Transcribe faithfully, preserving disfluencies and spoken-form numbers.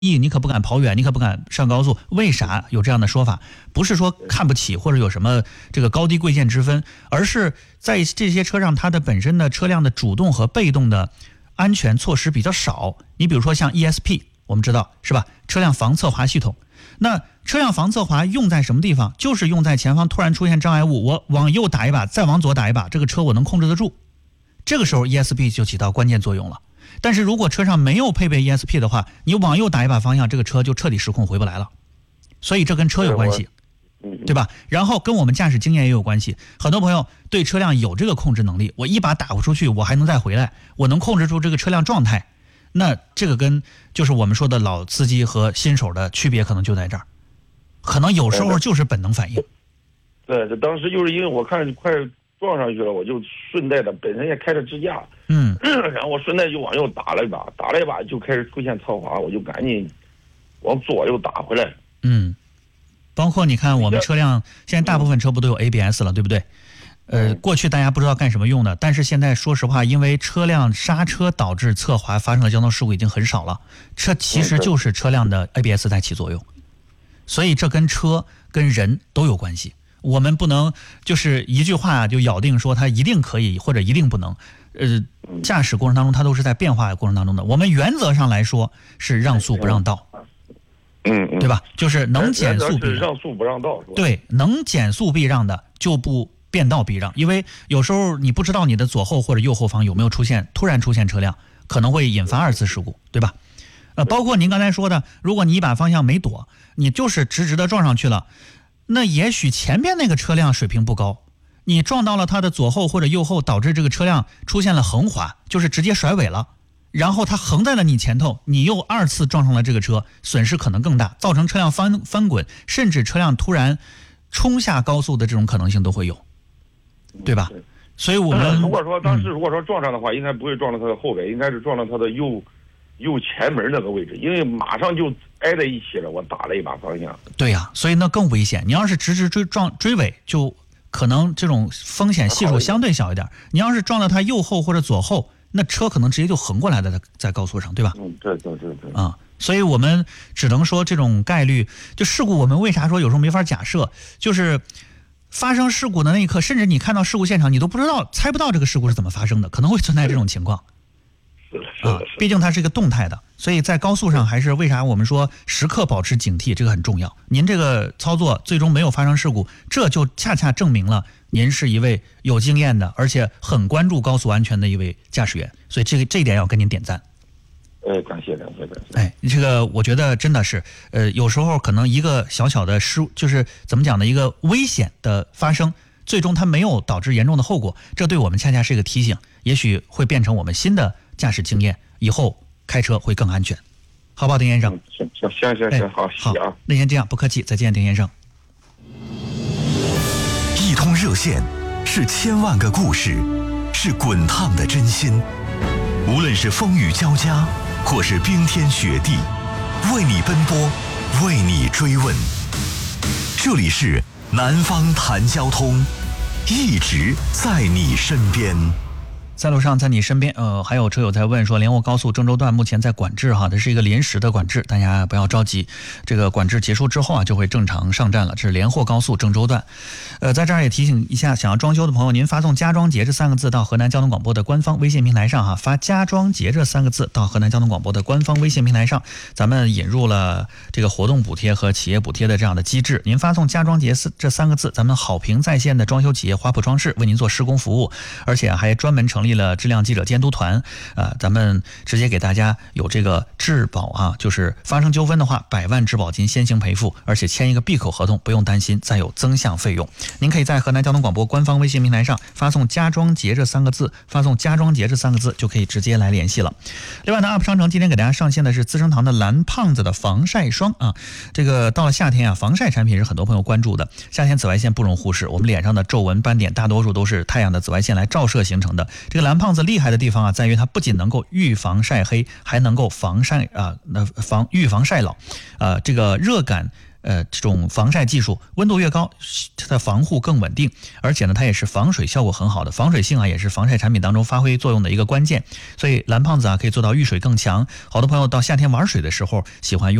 你可不敢跑远，你可不敢上高速。为啥有这样的说法？不是说看不起或者有什么这个高低贵贱之分，而是在这些车上它的本身的车辆的主动和被动的安全措施比较少。你比如说像 E S P， 我们知道是吧？车辆防侧滑系统。那车辆防侧滑用在什么地方？就是用在前方突然出现障碍物，我往右打一把，再往左打一把，这个车我能控制得住。这个时候 E S P 就起到关键作用了。但是如果车上没有配备 E S P 的话，你往右打一把方向，这个车就彻底失控回不来了。所以这跟车有关系，对吧？然后跟我们驾驶经验也有关系。很多朋友对车辆有这个控制能力，我一把打不出去，我还能再回来，我能控制住这个车辆状态。那这个跟就是我们说的老司机和新手的区别可能就在这儿，可能有时候就是本能反应。 对，这当时就是因为我看快撞上去了，我就顺带的本身也开着支架， 嗯， 然后我顺带就往右打了一把，打了一把就开始出现侧滑，我就赶紧往左右打回来。 嗯，包括你看我们车辆现在大部分车不都有 A B S 了，对不对？呃，过去大家不知道干什么用的，但是现在说实话，因为车辆刹车导致侧滑发生的交通事故已经很少了，这其实就是车辆的 A B S 在起作用，所以这跟车跟人都有关系。我们不能就是一句话就咬定说它一定可以或者一定不能，呃，驾驶过程当中它都是在变化的过程当中的。我们原则上来说是让速不让道， 嗯嗯， 对吧？就是能减速必让， 让速不让道，是吧？ 对，能减速必让的就不变道必让，因为有时候你不知道你的左后或者右后方有没有出现突然出现车辆，可能会引发二次事故，对吧？呃，包括您刚才说的，如果你一把方向没躲，你就是直直的撞上去了。那也许前边那个车辆水平不高，你撞到了它的左后或者右后，导致这个车辆出现了横滑，就是直接甩尾了，然后它横在了你前头，你又二次撞上了这个车，损失可能更大，造成车辆翻翻滚，甚至车辆突然冲下高速的这种可能性都会有，对吧？所以我们如果说当时如果说撞上的话，应该不会撞到它的后边，应该是撞到它的右右前门那个位置，因为马上就挨在一起了，我打了一把方向。 对呀、啊，所以那更危险。你要是直直追撞追尾，就可能这种风险系数相对小一点。你要是撞到它右后或者左后，那车可能直接就横过来的，在高速上，对吧？ 嗯，对对对对。 啊，所以我们只能说这种概率，就事故，我们为啥说有时候没法假设？就是发生事故的那一刻，甚至你看到事故现场，你都不知道、猜不到这个事故是怎么发生的，可能会存在这种情况。啊，毕竟它是一个动态的，所以在高速上还是为啥我们说时刻保持警惕，这个很重要。您这个操作最终没有发生事故，这就恰恰证明了您是一位有经验的，而且很关注高速安全的一位驾驶员，所以这个这一点要跟您点赞。 呃，感谢感谢感谢。 哎，这个我觉得真的是，呃，有时候可能一个小小的失误，就是怎么讲呢，一个危险的发生，最终它没有导致严重的后果，这对我们恰恰是一个提醒，也许会变成我们新的驾驶经验，以后开车会更安全，好不好，丁先生？ 行行行行行，好， 好啊。 那先这样，不客气，再见，丁先生。 一通热线是千万个故事，是滚烫的真心。无论是风雨交加，或是冰天雪地，为你奔波，为你追问。这里是南方谈交通，一直在你身边。 在路上，在你身边，呃，还有车友在问说，连沃高速郑州段目前在管制哈，这是一个临时的管制，大家不要着急，这个管制结束之后啊，就会正常上站了。这是连霍高速郑州段，呃，在这儿也提醒一下，想要装修的朋友，您发送"家装节"这三个字到河南交通广播的官方微信平台上哈，发"家装节"这三个字到河南交通广播的官方微信平台上，咱们引入了这个活动补贴和企业补贴的这样的机制，您发送"家装节"这三个字，咱们好评在线的装修企业华普装饰为您做施工服务，而且还专门成立了质量记者监督团，呃，咱们直接给大家有这个质保啊，就是发生纠纷的话，百万质保金先行赔付，而且签一个闭口合同，不用担心再有增项费用。您可以在河南交通广播官方微信平台上发送"家装节"这三个字，发送"家装节"这三个字就可以直接来联系了。另外呢 ，U P 商城今天给大家上线的是资生堂的蓝胖子的防晒霜啊，这个到了夏天啊，防晒产品是很多朋友关注的，夏天紫外线不容忽视，我们脸上的皱纹斑点大多数都是太阳的紫外线来照射形成的。这个蓝胖子厉害的地方啊，在于它不仅能够预防晒黑，还能够防晒啊，那防预防晒老，呃，这个热感呃这种防晒技术，温度越高，它的防护更稳定，而且呢它也是防水效果很好的，防水性啊也是防晒产品当中发挥作用的一个关键。所以蓝胖子啊可以做到遇水更强。好多朋友到夏天玩水的时候喜欢用